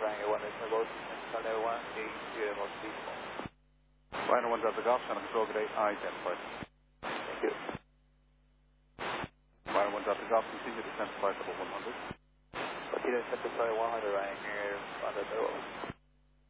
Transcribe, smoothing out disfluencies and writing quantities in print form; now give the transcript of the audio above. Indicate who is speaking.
Speaker 1: Triangle 1, there's no boat, Sunday 1, the most peaceful.
Speaker 2: Rhino 1 Delta Golf, Channel Control, good day, I-10 flight.
Speaker 1: Thank you.
Speaker 2: Rhino 1 Delta Golf, continue descent flight level 100.
Speaker 1: Continue descent to flight 100, Ryan, here, 100.